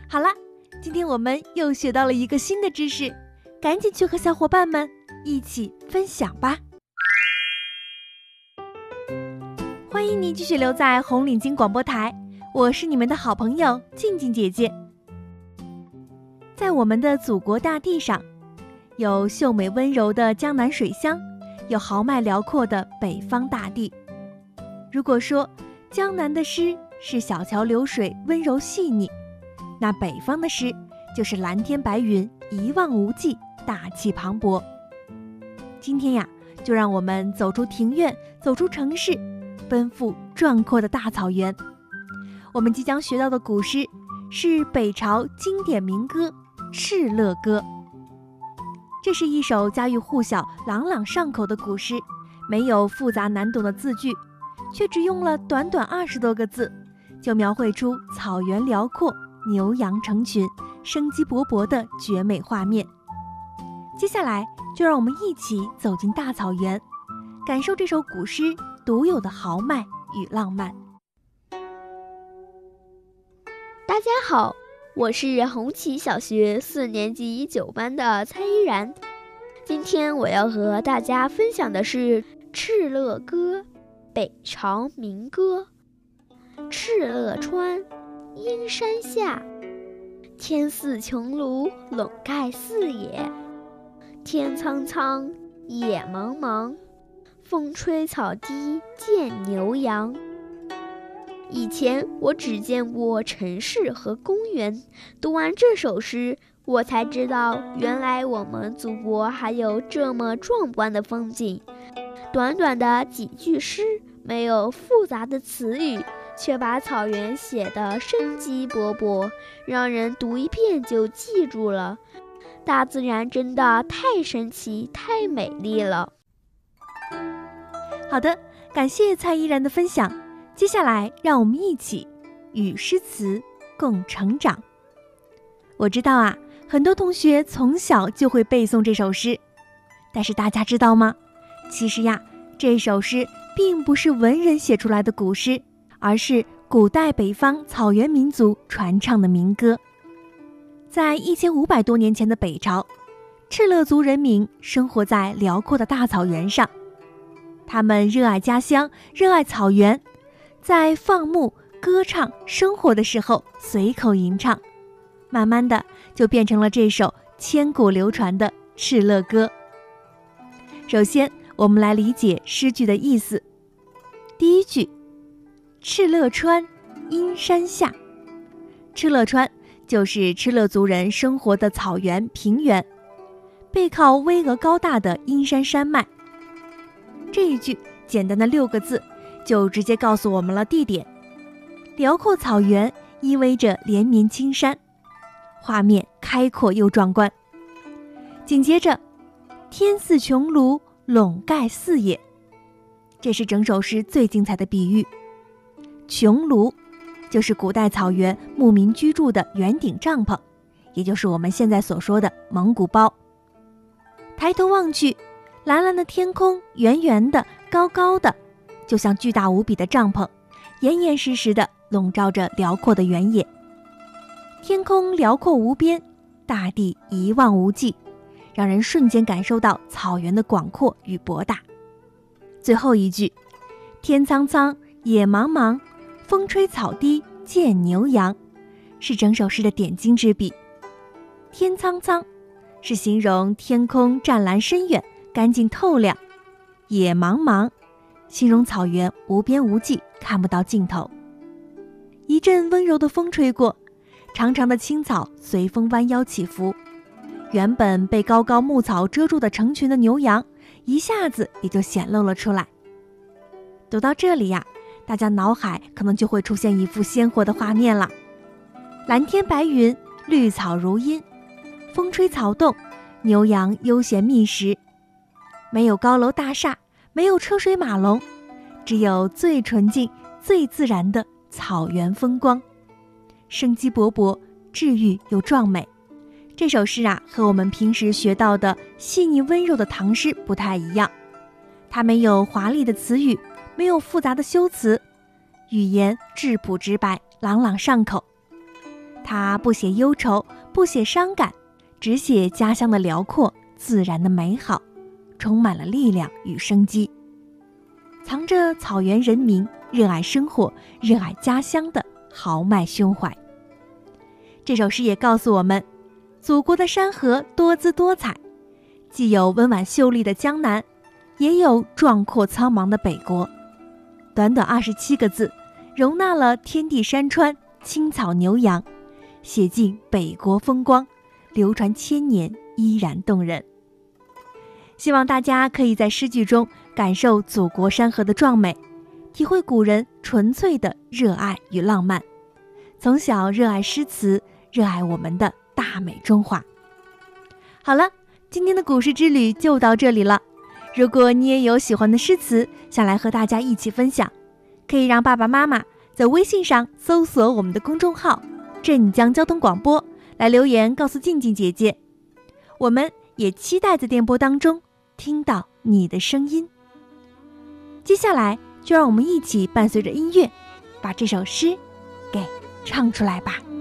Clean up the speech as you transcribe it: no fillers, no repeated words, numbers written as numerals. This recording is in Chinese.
好了，今天我们又学到了一个新的知识，赶紧去和小伙伴们一起分享吧。欢迎你继续留在红领巾广播台，我是你们的好朋友静静姐姐。在我们的祖国大地上，有秀美温柔的江南水乡，有豪迈辽阔的北方大地。如果说江南的诗是小桥流水温柔细腻，那北方的诗就是蓝天白云一望无际大气磅礴。今天呀，就让我们走出庭院，走出城市，奔赴壮阔的大草原。我们即将学到的古诗是北朝经典民歌《敕勒歌》。这是一首家喻户晓、朗朗上口的古诗，没有复杂难懂的字句，却只用了短短20多个字，就描绘出草原辽阔、牛羊成群、生机勃勃的绝美画面。接下来就让我们一起走进大草原，感受这首古诗独有的豪迈与浪漫。 大家好，我是红旗小学4年级9班的蔡依然。今天我要和大家分享的是《敕勒歌》，北朝民歌。敕勒川，阴山下，天似穹庐，笼盖四野。天苍苍，野茫茫，风吹草低见牛羊。以前我只见过城市和公园，读完这首诗，我才知道原来我们祖国还有这么壮观的风景。短短的几句诗，没有复杂的词语，却把草原写得生机勃勃，让人读一遍就记住了。大自然真的太神奇，太美丽了。 好的，感谢蔡依然的分享。接下来让我们一起与诗词共成长。我知道啊，很多同学从小就会背诵这首诗，但是大家知道吗？其实呀，这首诗并不是文人写出来的古诗，而是古代北方草原民族传唱的民歌。在1500多年前的北朝，敕勒族人民生活在辽阔的大草原上，他们热爱家乡，热爱草原，在放牧、歌唱、生活的时候随口吟唱，慢慢的就变成了这首千古流传的《敕勒歌》。首先，我们来理解诗句的意思。第一句，敕勒川，阴山下。敕勒川就是敕勒族人生活的草原平原，背靠巍峨高大的阴山山脉。这一句简单的6个字就直接告诉我们了地点。辽阔草原依偎着连绵青山，画面开阔又壮观。紧接着，天似穹庐，笼盖四野。这是整首诗最精彩的比喻。穹庐就是古代草原牧民居住的圆顶帐篷，也就是我们现在所说的蒙古包。抬头望去，蓝蓝的天空，圆圆的，高高的，就像巨大无比的帐篷，严严实实地笼罩着辽阔的原野。天空辽阔无边，大地一望无际，让人瞬间感受到草原的广阔与博大。最后一句，天苍苍，野茫茫，风吹草低见牛羊，是整首诗的点睛之笔。天苍苍是形容天空湛蓝深远，干净透亮；野茫茫形容草原无边无际，看不到尽头。一阵温柔的风吹过，长长的青草随风弯腰起伏，原本被高高牧草遮住的成群的牛羊，一下子也就显露了出来。读到这里呀，大家脑海可能就会出现一幅鲜活的画面了。蓝天白云，绿草如茵，风吹草动，牛羊悠闲觅食。没有高楼大厦，没有车水马龙，只有最纯净、最自然的草原风光，生机勃勃，治愈又壮美。这首诗啊，和我们平时学到的细腻温柔的唐诗不太一样，它没有华丽的词语，没有复杂的修辞，语言质朴直白，朗朗上口。 他不写忧愁，不写伤感，只写家乡的辽阔，自然的美好，充满了力量与生机，藏着草原人民热爱生活、热爱家乡的豪迈胸怀。这首诗也告诉我们，祖国的山河多姿多彩，既有温婉秀丽的江南，也有壮阔苍茫的北国。短短27个字，容纳了天地山川、青草牛羊，写尽北国风光，流传千年，依然动人。希望大家可以在诗句中感受祖国山河的壮美，体会古人纯粹的热爱与浪漫，从小热爱诗词，热爱我们的大美中华。好了，今天的古诗之旅就到这里了。如果你也有喜欢的诗词，想来和大家一起分享，可以让爸爸妈妈在微信上搜索我们的公众号镇江交通广播，来留言告诉静静姐姐。我们也期待在电波当中听到你的声音。接下来就让我们一起伴随着音乐，把这首诗给唱出来吧。